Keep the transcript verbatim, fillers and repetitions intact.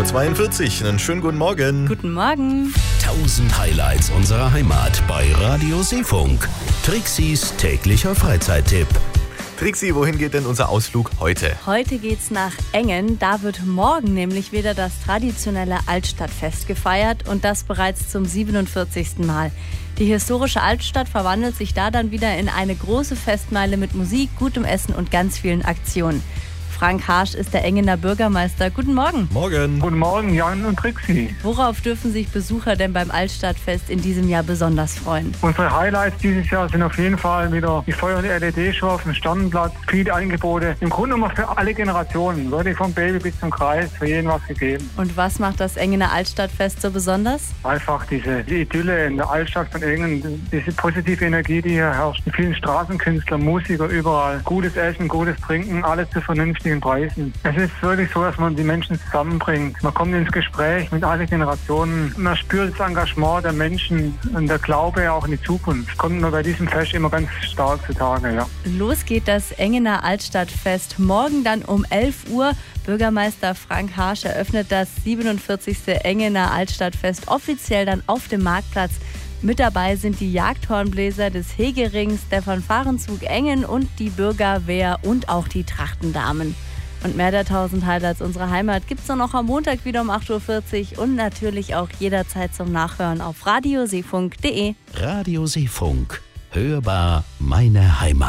zweiundvierzig Uhr. Einen schönen guten Morgen. Guten Morgen. tausend Highlights unserer Heimat bei Radio Seefunk. Trixis täglicher Freizeittipp. Trixi, wohin geht denn unser Ausflug heute? Heute geht's nach Engen. Da wird morgen nämlich wieder das traditionelle Altstadtfest gefeiert und das bereits zum siebenundvierzigsten Mal. Die historische Altstadt verwandelt sich da dann wieder in eine große Festmeile mit Musik, gutem Essen und ganz vielen Aktionen. Frank Harsch ist der Engener Bürgermeister. Guten Morgen. Morgen. Guten Morgen, Jan und Trixi. Worauf dürfen sich Besucher denn beim Altstadtfest in diesem Jahr besonders freuen? Unsere Highlights dieses Jahr sind auf jeden Fall wieder die Feuer- und L E D-Show auf dem Sternenplatz. Viele Angebote. Im Grunde genommen für alle Generationen. Wirklich vom Baby bis zum Kreis. Für jeden was gegeben. Und was macht das Engener Altstadtfest so besonders? Einfach diese die Idylle in der Altstadt von Engen. Diese positive Energie, die hier herrscht. Die vielen Straßenkünstler, Musiker überall. Gutes Essen, gutes Trinken. Alles zu vernünftigen Preisen. Es ist wirklich so, dass man die Menschen zusammenbringt. Man kommt ins Gespräch mit allen Generationen. Man spürt das Engagement der Menschen und der Glaube auch in die Zukunft. Kommt man bei diesem Fest immer ganz stark zutage, ja. Los geht das Engener Altstadtfest morgen dann um elf Uhr. Bürgermeister Frank Harsch eröffnet das siebenundvierzigste Engener Altstadtfest offiziell dann auf dem Marktplatz. Mit dabei sind die Jagdhornbläser des Hegerings, der Fanfarenzug Engen und die Bürgerwehr und auch die Trachtendamen. Und mehr der tausend Highlights unserer Heimat gibt's dann noch am Montag wieder um acht Uhr vierzig und natürlich auch jederzeit zum Nachhören auf radioseefunk punkt de. Radio Seefunk. Hörbar meine Heimat.